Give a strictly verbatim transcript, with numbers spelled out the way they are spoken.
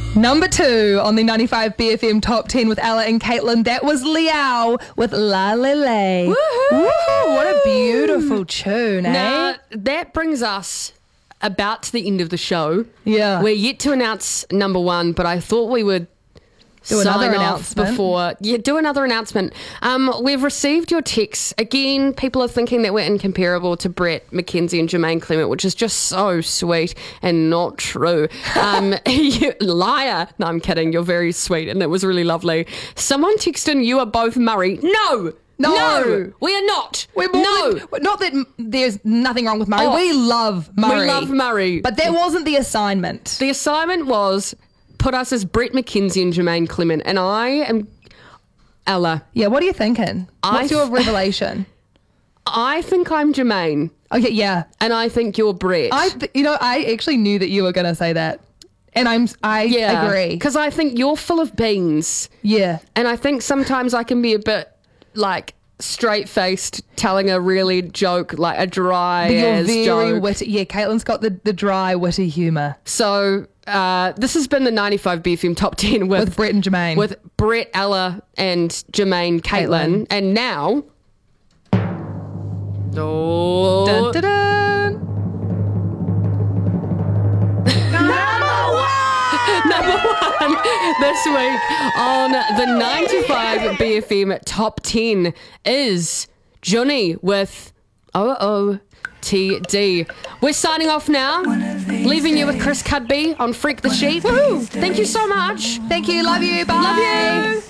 Number two on the ninety-five B F M Top ten with Ella and Caitlin, that was Liao with La Le Le. Woohoo! Woohoo! What a beautiful tune, eh? Now, that brings us about to the end of the show. Yeah. We're yet to announce number one, but I thought we would Do sign another off announcement. before. Yeah, do another announcement. Um, we've received your texts. Again, people are thinking that we're incomparable to Brett McKenzie and Jermaine Clement, which is just so sweet and not true. Um, you, liar. No, I'm kidding. You're very sweet and it was really lovely. Someone texted in, you are both Murray. No! No. No! We are not! We're more no! than- not that m- there's nothing wrong with Murray. Oh, we love Murray. We love Murray. But that wasn't the assignment. The assignment was put us as Brett McKenzie and Jermaine Clement, and I am Ella. Yeah, what are you thinking? I What's your th- revelation? I think I'm Jermaine, Okay, yeah. and I think you're Brett. I, th- you know, I actually knew that you were going to say that. And I'm, I yeah, agree. because I think you're full of beans, Yeah. and I think sometimes I can be a bit like straight-faced, telling a really joke, like a dry But you're as very joke. witty. Yeah, Caitlin's got the, the dry, witty humour So uh, this has been the ninety-five B F M Top ten with, with Brett and Jermaine. with Brett, Ella, and Jermaine Caitlin. Caitlin. And now, oh, Dun, dun, dun. number one this week on the ninety-five B F M Top ten is Johnny with O O T D. We're signing off now, leaving you with Chris Cudby on Freak the Sheep. Woohoo! Thank you so much. Thank you. Love you. Bye. Love you.